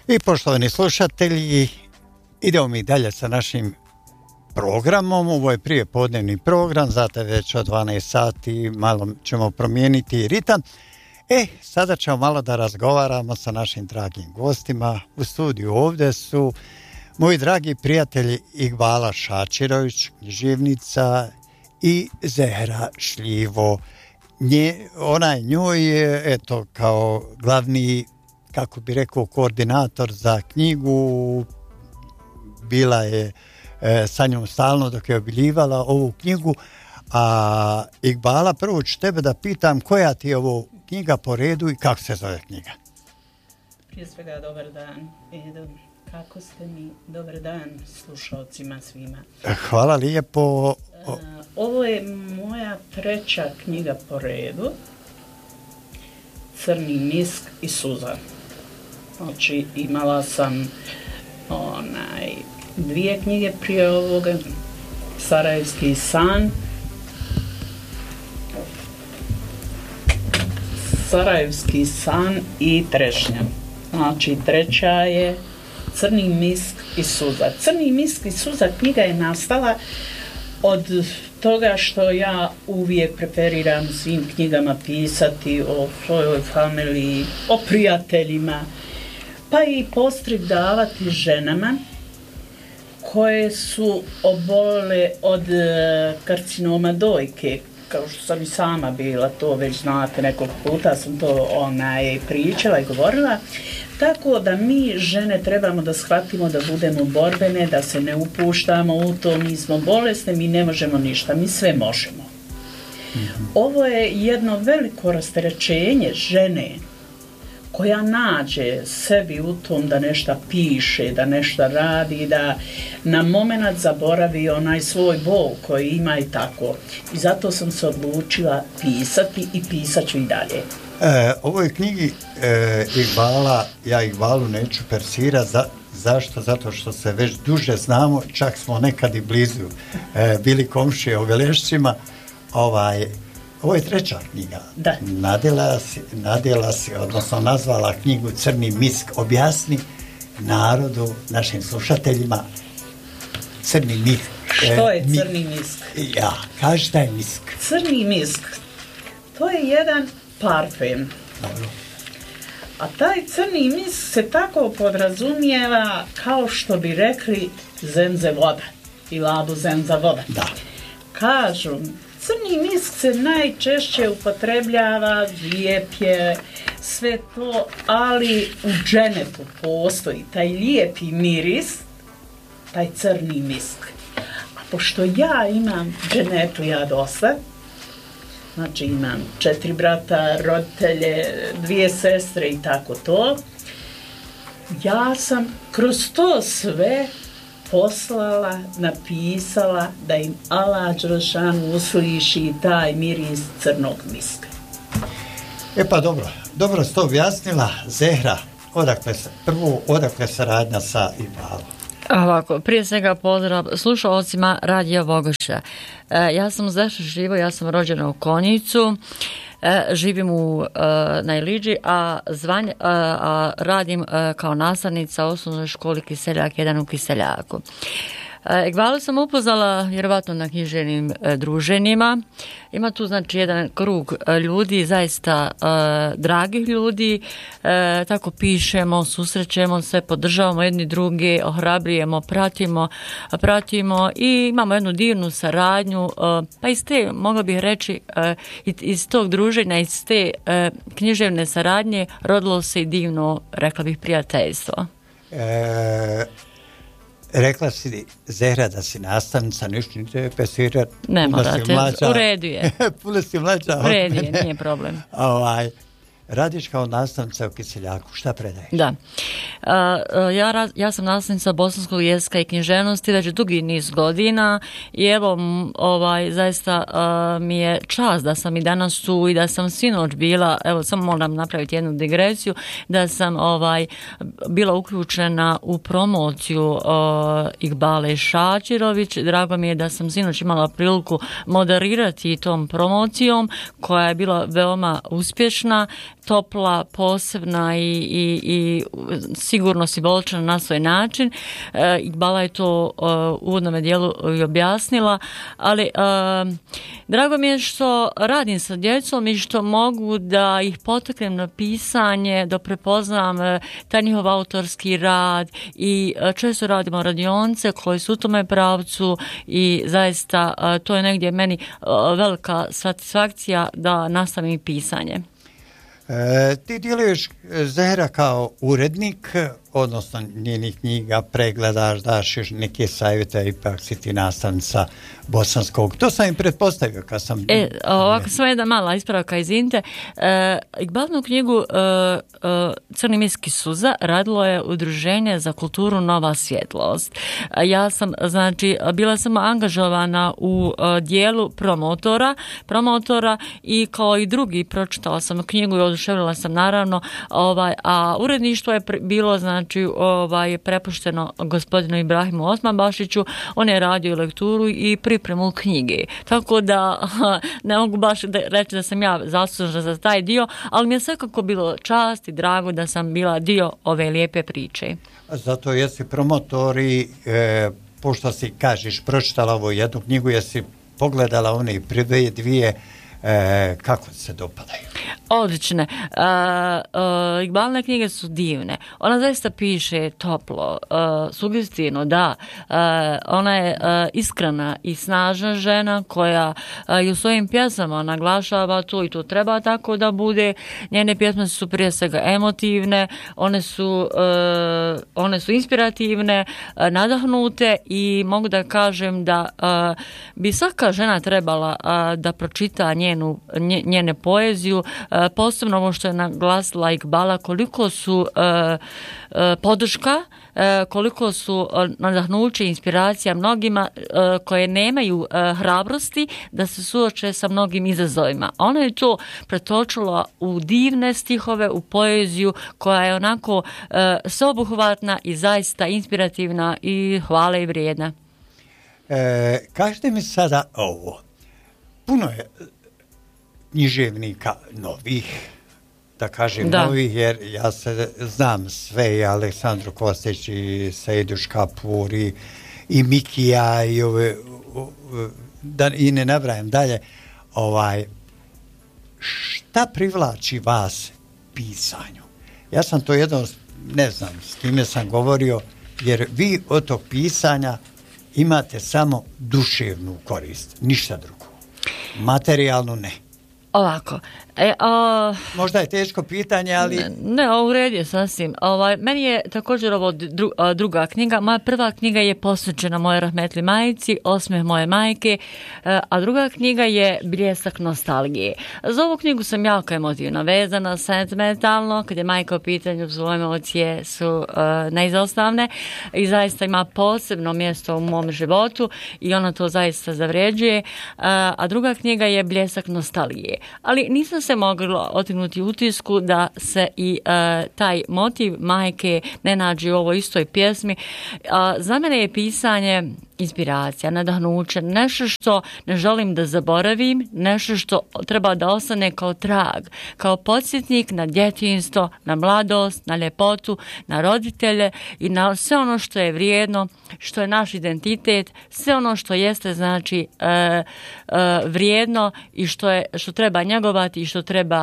I poštovani slušatelji, idemo mi dalje sa našim programom. Ovo je prijepodnevni program, znate već od 12 sati malo ćemo promijeniti ritam. Sada ćemo malo da razgovaramo sa našim dragim gostima. U studiju ovdje su moji dragi prijatelji Iqbala Šačirović, književnica, i Zehra Šljivo. Ona je njoj, eto, kao glavni, kako bi rekao, koordinator za knjigu. Bila je sa njom stalno dok je obiljivala ovu knjigu. A Iqbala, prvo ću tebe da pitam koja ti je ovo knjiga po redu i kako se zove knjiga? Prije svega dobar dan. Kako ste mi? Dobar dan slušalcima svima. Hvala lijepo. Ovo je moja treća knjiga po redu. Crni misk i suza. Znači imala sam dvije knjige prije ovoga. Sarajevski san. Sarajevski san i trešnja. Znači treća je Crni misk i suza. Crni misk i suza knjiga je nastala od toga što ja uvijek preferiram svim knjigama pisati o svojoj familiji, o prijateljima, pa i postrik davati ženama koje su obolele od karcinoma dojke, kao što sam i sama bila, to već znate, nekoliko puta sam to pričala i govorila. Tako da mi žene trebamo da shvatimo da budemo borbene, da se ne upuštamo u to, mi smo bolesne, mi ne možemo ništa, mi sve možemo. Ovo je jedno veliko rasterećenje žene koja nađe sebi u tom da nešto piše, da nešto radi, da na moment zaboravi onaj svoj bol koji ima i tako. I zato sam se odlučila pisati i pisat ću i dalje. Ovoj knjigi ja Iqbalu neću persirati. Zašto? Zato što se već duže znamo, čak smo nekad i blizu bili komšije u Velešćima. Ovo je treća knjiga. Da. Nadjela si, odnosno nazvala knjigu Crni misk. Objasni narodu, našim slušateljima, crni misk. Što je crni misk? Kaži šta je misk. Crni misk, to je jedan parfem. Dobro. A taj crni misk se tako podrazumijeva kao što bi rekli zemze voda i ladu zemza voda. Da. Kažu, crni misk se najčešće upotrebljava, lijepje, sve to, ali u dženetu postoji taj lijepi miris, taj crni misk. A pošto ja imam dženetu dosta, znači imam 4 brata, roditelje, 2 sestre i tako to, ja sam kroz to sve poslala, napisala da im Allah Đelešanu usliši taj miris crnog miska. Pa dobro si to objasnila. Zehra, odakle saradnja sa Iqbalom? Ovako, prije svega pozdrav slušalcima Radio Vogoša. Ja sam Zehra Šljivo, ja sam rođena u Konjicu, živim na Iliđi, a radim kao nastavnica u osnovnoj školi Kiseljak 1 u Kiseljaku. Iqbalu sam upoznala vjerovatno na književnim druženjima. Ima tu znači jedan krug ljudi, zaista dragih ljudi, tako pišemo, susrećemo se, podržavamo jedni druge, ohrabrujemo, pratimo i imamo jednu divnu saradnju, pa iz te, mogla bih reći, iz tog druženja, iz te književne saradnje rodilo se i divno, rekla bih, prijateljstvo. Rekla si, Zehra, da si nastavnica, ništa nije pesirati. Ne morate, u redu je. Puno si mlađa. U redu je, nije problem. Radiš kao nastavnica u Kiseljaku, šta predaješ? Da. Ja sam nastavnica bosanskog jezika i književnosti već dugi niz godina i evo, zaista mi je čast da sam i danas tu i da sam sinoć bila, evo samo moram napraviti jednu digresiju, da sam bila uključena u promociju Iqbale Šačirović. Drago mi je da sam sinoć imala priliku moderirati tom promocijom koja je bila veoma uspješna. topla, posebna i sigurno simbolična na svoj način. Iqbala je to u uvodnom dijelu i objasnila, ali drago mi je što radim sa djecom i što mogu da ih potaknem na pisanje, da prepoznam taj njihov autorski rad i često radimo radionice koje su u tome pravcu i zaista to je negdje meni velika satisfakcija da nastavim pisanje. Ti djeluješ, Zehra, kao urednik, odnosno njenih knjiga, pregledaš, daš još neke savjete, ipak si ti nastavnica bosanskog. To sam im pretpostavio kad sam... Ovako, samo jedna mala ispravka, izvinite. Iqbalinu knjigu Crni misk i suza radilo je Udruženje za kulturu Nova svjetlost. Ja sam, znači, bila sam angažovana u dijelu promotora i kao i drugi pročitala sam knjigu i oduševila sam naravno, a uredništvo je bilo, znači, prepušteno gospodinu Ibrahimu Osmanbašiću. On je radio lekturu i pripremu knjige. Tako da ne mogu baš reći da sam ja zaslužna za taj dio, ali mi je svakako bilo čast i drago da sam bila dio ove lijepe priče. Zato jesi promotor i pošto si, kažeš, pročitala ovu jednu knjigu, jesi pogledala one prve dvije, kako se dopadaju? Odlične. Iqbaline knjige su divne. Ona zaista piše toplo, sugestivno, da. Ona je iskrena i snažna žena koja i u svojim pjesama naglašava to i to treba tako da bude. Njene pjesme su prije svega emotivne, one su inspirativne, nadahnute i mogu da kažem da bi svaka žena trebala da pročita njene poeziju, posebno ovo što je naglasila Iqbala, koliko su podrška, koliko su nadahnuće i inspiracija mnogima koje nemaju hrabrosti da se suoče sa mnogim izazovima. Ona je to pretočila u divne stihove, u poeziju koja je onako sveobuhvatna i zaista inspirativna i hvale i vrijedna. Kažite mi sada ovo. Puno je književnika novih, da kažem novih, jer ja se znam sve, i Aleksandru Kostić, i Sejdu Škapur, i Mikija, i ne nabrajam dalje. Šta privlači vas pisanju? Ja sam to ne znam s kime sam govorio, jer vi od tog pisanja imate samo duševnu korist, ništa drugo. Materijalno ne. Ovako. Možda je teško pitanje, ali... Ne, u redu je sasvim. Meni je također ovo druga knjiga. Moja prva knjiga je posvećena mojoj rahmetli majici, Osmeh moje majke, a druga knjiga je Bljesak nostalgije. Za ovu knjigu sam jako emotivno vezana, sentimentalno, kad je majka u pitanju, svoje emocije su neizostavne i zaista ima posebno mjesto u mom životu i ona to zaista zavređuje. A druga knjiga je Bljesak nostalgije. Ali nisam se mogla otignuti utisku da se i taj motiv majke ne nađe u ovoj istoj pjesmi. Za mene je pisanje inspiracija, nadahnuće, nešto što ne želim da zaboravim, nešto što treba da ostane kao trag, kao podsjetnik na djetinjstvo, na mladost, na ljepotu, na roditelje i na sve ono što je vrijedno, što je naš identitet, sve ono što jeste, znači, vrijedno i što treba njegovati i što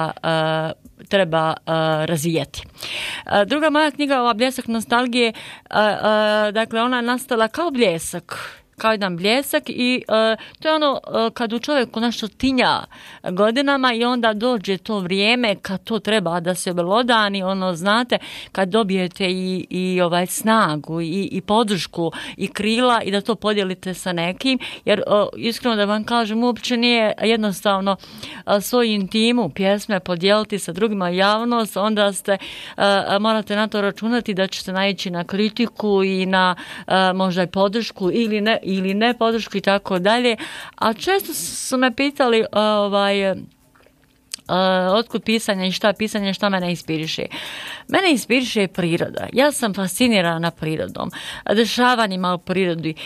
treba razvijati. Druga moja knjiga, ova Bljesak nostalgije, dakle ona je nastala kao bljesak, kao jedan bljesak i to je ono kad u čovjeku nešto tinja godinama i onda dođe to vrijeme kad to treba da se obelodani, ono, znate, kad dobijete i snagu i podršku i krila i da to podijelite sa nekim, jer iskreno da vam kažem, uopće nije jednostavno svoju intimu, pjesme podijeliti sa drugima javnost, onda morate na to računati da ćete naići na kritiku i na možda i podršku ili ne podršku i tako dalje. A često su me pitali otkud pisanje i šta pisanje, šta mene inspiriše. Mene inspiriše priroda. Ja sam fascinirana prirodom, dešavanjima u prirodi,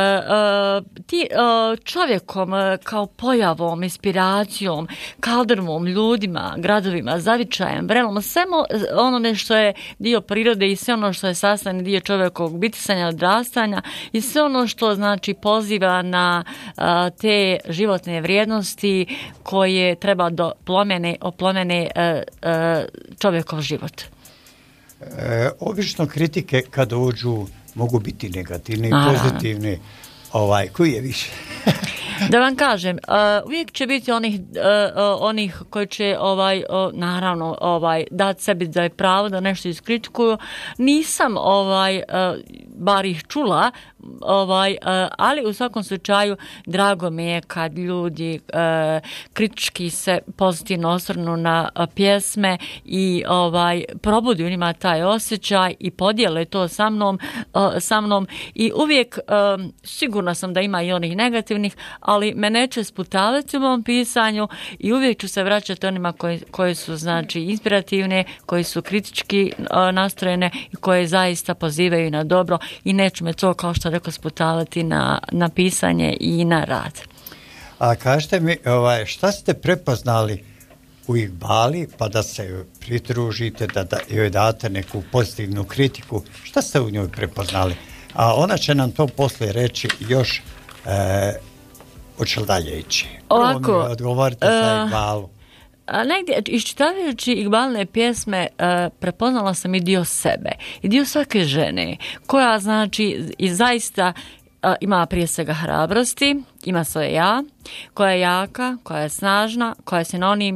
čovjekom kao pojavom, inspiracijom, kaldrmom, ljudima, gradovima, zavičajem, vrelom, svemu onome što je dio prirode i sve ono što je sastavni dio čovjekovog bitisanja, odrastanja i sve ono što znači poziva na te životne vrijednosti koje treba da oplomene čovjekov život. Obično kritike kad dođu mogu biti negativne i pozitivne. Koji je više? Da vam kažem, uvijek će biti onih koji će naravno dati sebi da je pravo da nešto iskritikuju. Nisam bar ih čula, ali u svakom slučaju drago mi je kad ljudi kritički se pozitivno osvrnu na pjesme i probudi u njima taj osjećaj i podijele to sa mnom i uvijek sigurna sam da ima i onih negativnih, ali me neće sputavati u mom pisanju i uvijek ću se vraćati onima koji su znači inspirativne, koji su kritički nastrojene i koje zaista pozivaju na dobro i neću me to, kao što rekao, sputavati na pisanje i na rad. A kažete mi, šta ste prepoznali u Iqbali pa da se pridružite, da joj date neku pozitivnu kritiku? Šta ste u njoj prepoznali? A ona će nam to poslije reći još hoće li dalje ići. Ovako, odgovorite za Iqbalu. Negdje, iščitavajući Iqbalne pjesme, prepoznala sam i dio sebe, i dio svake žene, koja znači i zaista ima prije svega hrabrosti, ima svoje ja, koja je jaka, koja je snažna, koja je sinonim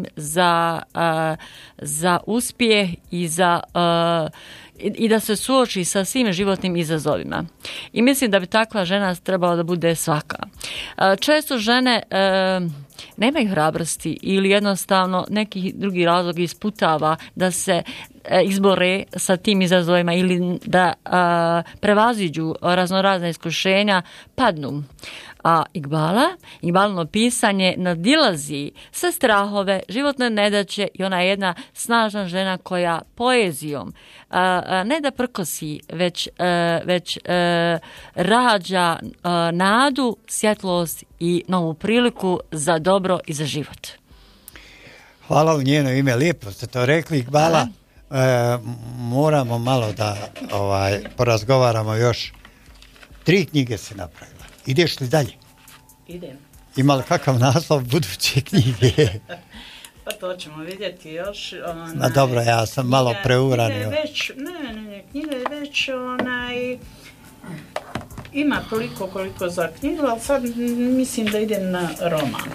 za uspjeh i da se suoči sa svim životnim izazovima. I mislim da bi takva žena trebala da bude svaka. Često žene nemaju hrabrosti ili jednostavno neki drugi razlog isputava da se izbore sa tim izazovima ili da prevaziđu raznorazna iskušenja, padnu. A Iqbalino pisanje nadilazi sve strahove, životne nedaće i ona je jedna snažna žena koja poezijom ne da prkosi, već rađa nadu, svjetlost i novu priliku za dobro i za život. Hvala u njeno ime, lijepo ste to rekli, Iqbala. Moramo malo da porazgovaramo još. 3 knjige se napravila. Ideš li dalje? Idem. Ima li kakav naslov buduće knjige? Pa to ćemo vidjeti još. Dobro, ja sam malo preuranio. Knjiga je već ima toliko koliko za knjigu, ali sad mislim da idem na roman.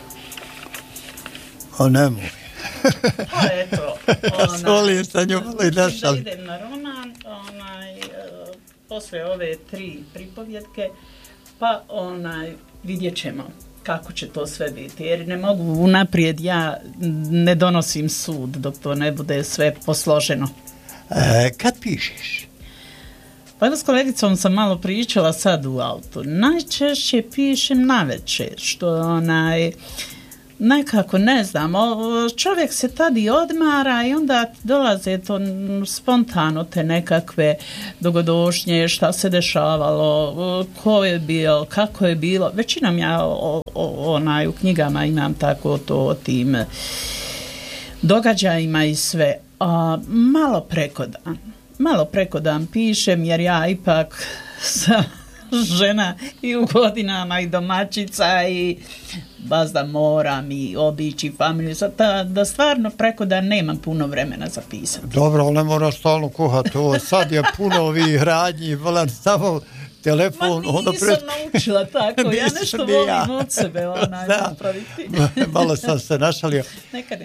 Nemoj. Pa eto. Svolim sa njom, ali da idem na roman, posle ove 3 pripovjetke, pa vidjet ćemo kako će to sve biti, jer ne mogu unaprijed, ja ne donosim sud dok to ne bude sve posloženo. Kad pišeš? Pa s kolegicom sam malo pričala sad u autu. Najčešće pišem navečer, što nekako ne znam, čovjek se tad i odmara i onda dolaze to spontano te nekakve dogodošnje, šta se dešavalo, ko je bio, kako je bilo. Većinom ja u knjigama imam tako to o tim događajima i sve. Malo preko dan pišem, jer ja ipak sam žena i u godinama i domaćica i bazda moram i obići familiju, da stvarno preko da nemam puno vremena za pisati. Dobro, ali ne mora stalno kuhati, sad je puno ovih radnji, volim samo telefon. Nisam naučila tako, ja nešto volim od sebe napraviti. Malo sam se našalio. Neka.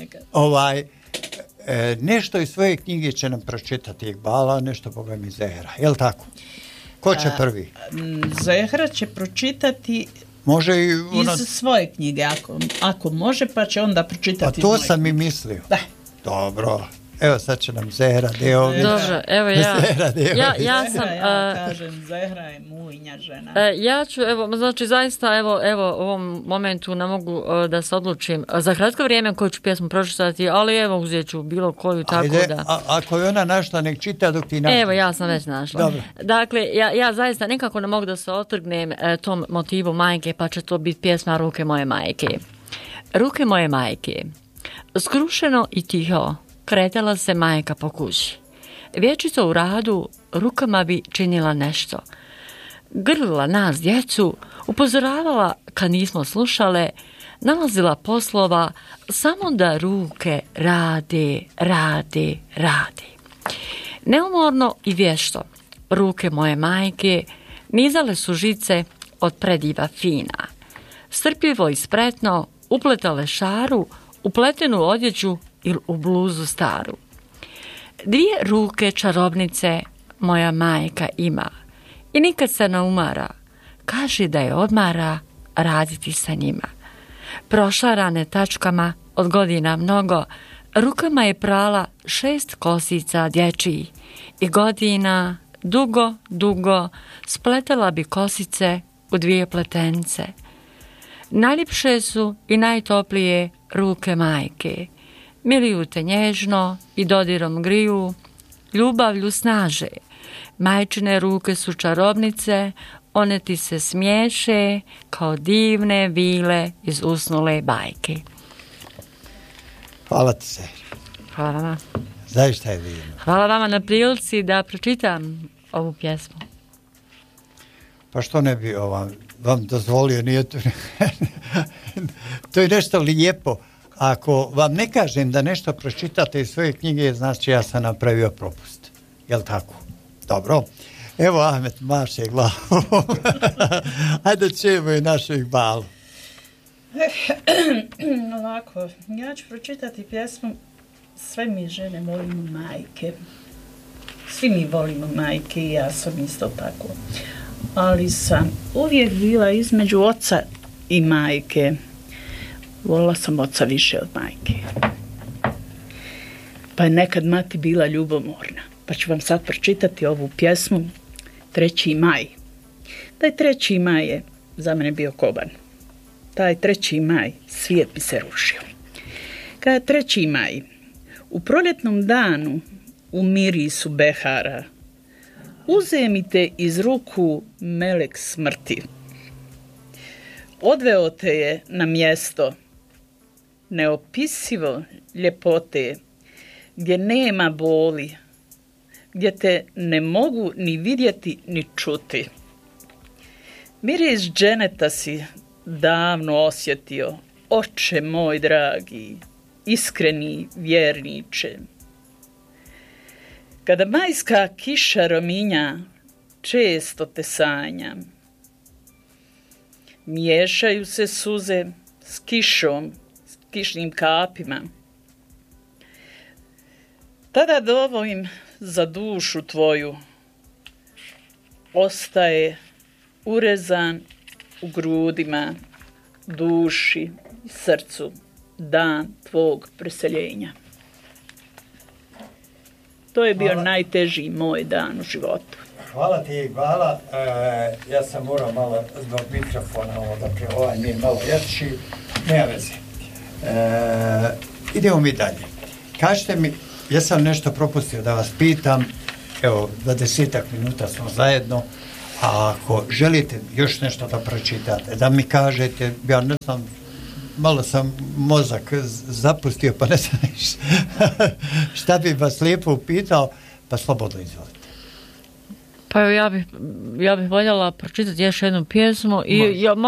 Nešto iz svoje knjige će nam pročitati Iqbala, nešto Boga mi Zehra, je li tako? Ko će prvi? Zehra će pročitati može i iz svoje knjige, ako može, pa će onda pročitati. Pa to sam i mislio. Da. Dobro, Evo sad će nam Zehra Dejović. Dobro, evo ja. Ja sam... Ja kažem, Zehra je mujnja žena. Ja ću, evo, znači zaista, evo, u ovom momentu ne mogu da se odlučim za kratko vrijeme koju ću pjesmu pročitati, ali evo uzet ću bilo koju, tako ajde, da... Ako je ona našla, nek čita dok ti našla. Evo, ja sam već našla. Dobro. Dakle, ja zaista nekako ne mogu da se otrgnem tom motivu majke, pa će to biti pjesma Ruke moje majke. Ruke moje majke. Skrušeno i tiho kretala se majka po kući. Vječito u radu rukama bi činila nešto. Grlila nas djecu, upozoravala kad nismo slušale, nalazila poslova samo da ruke rade. Neumorno i vješto ruke moje majke nizale su žice od prediva fina. Strpljivo i spretno upletale šaru, upletenu odjeću ili u bluzu staru. 2 ruke čarobnice moja majka ima i nikad se ne umara. Kaže da je odmara raditi sa njima. Prošarane tačkama od godina mnogo, rukama je prala 6 kosica dječji i godina dugo spletala bi kosice u 2 pletence. Najljepše su i najtoplije ruke majke. Miliju te nježno i dodirom griju, ljubavlju snaže. Majčine ruke su čarobnice, one ti se smiješe kao divne vile iz usnule bajke. Hvala ti se. Hvala vama. Zaista je divno. Hvala vama na prilici da pročitam ovu pjesmu. Pa što ne bi vam dozvolio, nije to... To je nešto lijepo. Ako vam ne kažem da nešto pročitate iz svoje knjige, znači ja sam napravio propust. Jel' tako? Dobro. Evo Ahmet maše glavom. Ajde čujemo i našeg balu. Ovako, ja ću pročitati pjesmu Sve mi žene volimo majke. Svi mi volimo majke i ja sam isto tako. Ali sam uvijek bila između oca i majke. Volila sam oca više od majke. Pa je nekad mati bila ljubomorna. Pa ću vam sad pročitati ovu pjesmu 3. maj. Taj 3. maj je za mene bio koban. Taj 3. maj svijet mi se rušio. Kada je 3. maj, u proljetnom danu u mirisu behara, uze mi te iz ruku melek smrti. Odveo te je na mjesto neopisivo ljepote, gdje nema boli, gdje te ne mogu ni vidjeti ni čuti. Miris dženeta si davno osjetio, oče moj dragi, iskreni vjerniče. Kada majska kiša rominja, često te sanjam. Miješaju se suze s kišom, s kišnim kapima. Tada dovojim za dušu tvoju, ostaje urezan u grudima, duši i srcu dan tvog preseljenja. To je bio najteži moj dan u životu. Hvala ti, hvala. Ja sam morao malo zbog mikrofona, dakle ovaj mi je malo jači, nema veze. Idemo mi dalje. Kažite mi, ja sam nešto propustio da vas pitam, evo, 20 minuta smo zajedno, a ako želite još nešto da pročitate, da mi kažete, ja ne znam, malo sam mozak zapustio, pa ne znam šta bi vas lijepo upitao, pa slobodno izvolite. Pa ja bih voljela pročitati još jednu pjesmu i